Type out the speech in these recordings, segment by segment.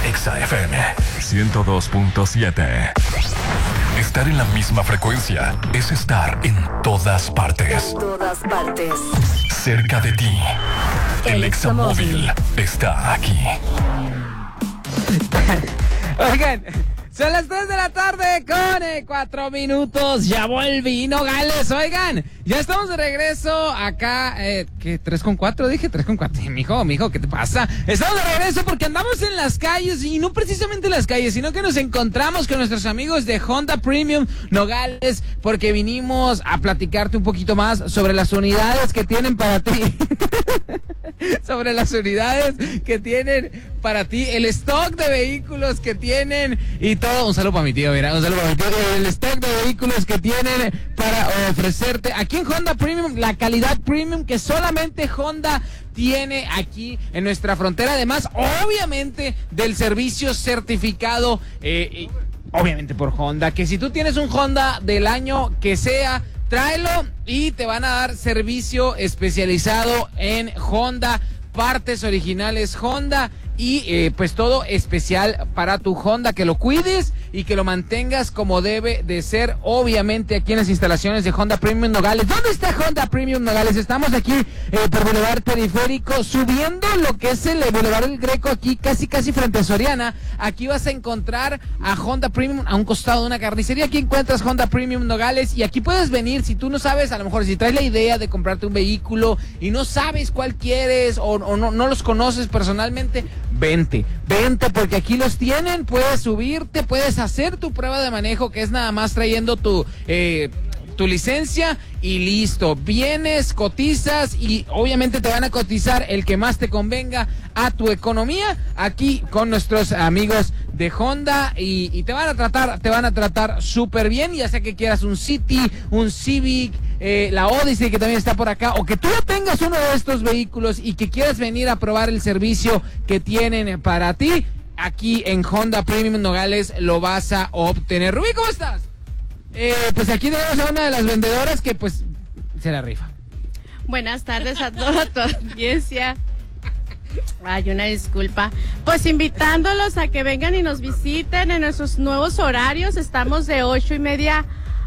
Exa FM 102.7. Estar en la misma frecuencia es estar en todas partes. En todas partes. Cerca de ti. El Exa Móvil está aquí. Oigan, son las 3 de la tarde con 4 minutos. Ya volví, Nogales. Oigan, ya estamos de regreso acá. ¿Qué? ¿3:4? Dije 3:4. Mijo, ¿qué te pasa? Estamos de regreso porque andamos en las calles. Y no precisamente en las calles, sino que nos encontramos con nuestros amigos de Honda Premium Nogales. Porque vinimos a platicarte un poquito más sobre las unidades que tienen para ti. Sobre las unidades que tienen para ti, el stock de vehículos que tienen y todo. Un saludo para mi tío, mira, un saludo para mi tío. El stock de vehículos que tienen para ofrecerte aquí en Honda Premium, la calidad premium que solamente Honda tiene aquí en nuestra frontera. Además, obviamente, del servicio certificado, obviamente por Honda, que si tú tienes un Honda del año que sea, tráelo y te van a dar servicio especializado en Honda, partes originales Honda y pues todo especial para tu Honda, que lo cuides y que lo mantengas como debe de ser, obviamente aquí en las instalaciones de Honda Premium Nogales. ¿Dónde está Honda Premium Nogales? Estamos aquí por Boulevard Periférico, subiendo lo que es el Boulevard El Greco, aquí casi frente a Soriana. Aquí vas a encontrar a Honda Premium a un costado de una carnicería. Aquí encuentras Honda Premium Nogales y aquí puedes venir si tú no sabes, a lo mejor si traes la idea de comprarte un vehículo y no sabes cuál quieres o no los conoces personalmente. Vente porque aquí los tienen, puedes subirte, puedes hacer tu prueba de manejo, que es nada más trayendo tu licencia y listo. Vienes, cotizas y obviamente te van a cotizar el que más te convenga a tu economía aquí con nuestros amigos de Honda y te van a tratar súper bien, ya sea que quieras un City, un Civic, la Odyssey que también está por acá, o que tú no tengas uno de estos vehículos y que quieras venir a probar el servicio que tienen para ti, aquí en Honda Premium Nogales lo vas a obtener. Rubí, ¿cómo estás? Pues aquí tenemos a una de las vendedoras que pues se la rifa. Buenas tardes a toda tu audiencia. Ay, una disculpa. Pues invitándolos a que vengan y nos visiten en nuestros nuevos horarios. Estamos de 8:30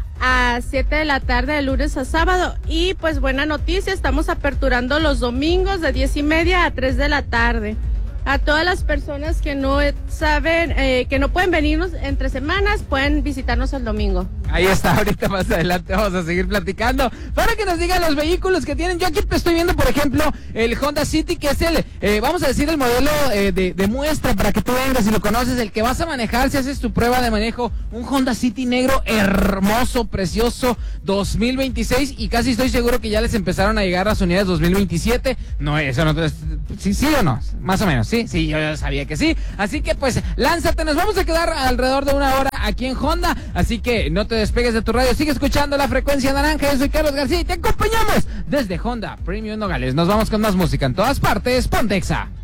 a 7 de la tarde de lunes a sábado. Y pues buena noticia, estamos aperturando los domingos de 10:30 a 3 de la tarde. A todas las personas que no saben, que no pueden venirnos entre semanas, pueden visitarnos el domingo. Ahí está, ahorita más adelante vamos a seguir platicando para que nos digan los vehículos que tienen. Yo aquí estoy viendo, por ejemplo, el Honda City, que es el, vamos a decir, el modelo de muestra para que tú vengas y lo conoces, el que vas a manejar si haces tu prueba de manejo. Un Honda City negro hermoso, precioso, 2026, y casi estoy seguro que ya les empezaron a llegar las unidades 2027. No, eso no, sí o no, más o menos. Sí, yo ya sabía que sí. Así que pues, lánzate, nos vamos a quedar alrededor de una hora aquí en Honda. Así que no te despegues de tu radio, sigue escuchando la frecuencia naranja. Yo soy Carlos García y te acompañamos desde Honda Premium Nogales. Nos vamos con más música en todas partes. Ponte Exa.